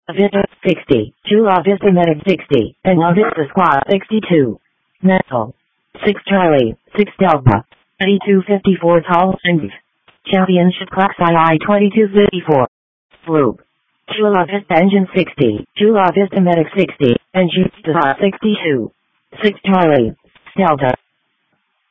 Vista 60, Chula Vista Medic 60, and La Vista Squad 62. Metal 6 Charlie, 6 Delta, 2254 tall and Championship Class II 2254. Loop. Chula Vista Engine 60, Chula Vista Medic 60, and Vista 62. 6 Charlie, Delta.